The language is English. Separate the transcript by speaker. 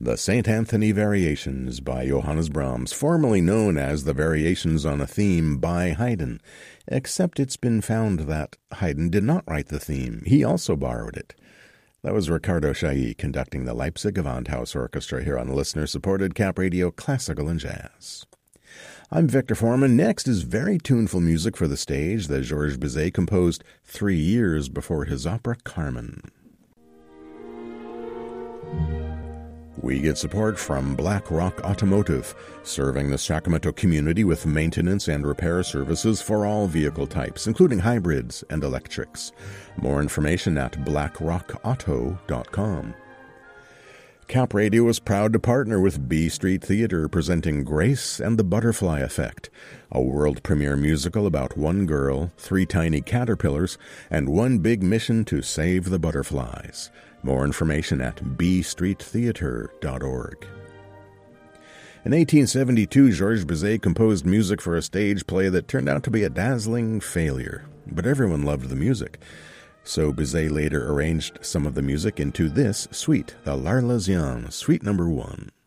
Speaker 1: The St. Anthony Variations by Johannes Brahms, formerly known as the Variations on a Theme by Haydn, except it's been found that Haydn did not write the theme. He also borrowed it. That was Ricardo Chailly conducting the Leipzig Gewandhaus Orchestra here on listener-supported Cap Radio Classical and Jazz. I'm Victor Foreman. Next is very tuneful music for the stage that Georges Bizet composed 3 years before his opera Carmen. We get support from Black Rock Automotive, serving the Sacramento community with maintenance and repair services for all vehicle types, including hybrids and electrics. More information at blackrockauto.com. Cap Radio is proud to partner with B Street Theater, presenting Grace and the Butterfly Effect, a world premiere musical about one girl, 3 tiny caterpillars, and one big mission to save the butterflies. More information at bstreettheater.org. In 1872, Georges Bizet composed music for a stage play that turned out to be a dazzling failure, but everyone loved the music. So Bizet later arranged some of the music into this suite, the L'Arlésienne, Suite No. 1.